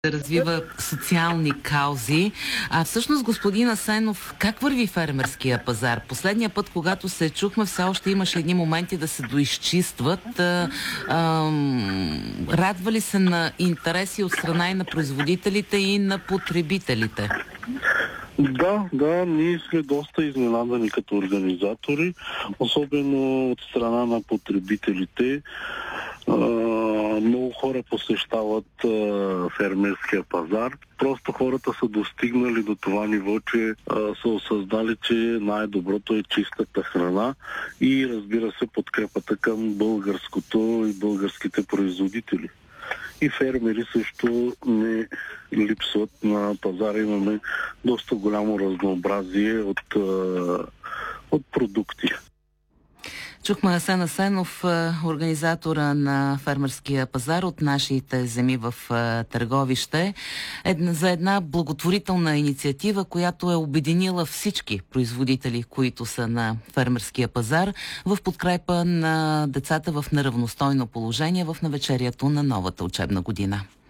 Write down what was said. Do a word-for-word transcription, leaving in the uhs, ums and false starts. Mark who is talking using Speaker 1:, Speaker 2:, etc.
Speaker 1: да развива социални каузи. А всъщност, господин Асенов, как върви фермерския пазар? Последния път, когато се чухме, все още имаше едни моменти да се доизчистват. А, а, радва ли се на интереси от страна и на производителите, и на потребителите?
Speaker 2: Да, да, ние сме доста изненадани като организатори, особено от страна на потребителите. Uh, много хора посещават uh, фермерския пазар. Просто хората са достигнали до това ниво, че uh, са осъзнали, че най-доброто е чистата храна и, разбира се, подкрепата към българското и българските производители. И фермери също не липсват на пазара. Имаме доста голямо разнообразие от, uh, от продукти.
Speaker 1: Чухме Асен Асенов, организатора на фермерския пазар от нашите земи в Търговище, една, за една благотворителна инициатива, която е обединила всички производители, които са на фермерския пазар, в подкрепа на децата в неравностойно положение в навечерието на новата учебна година.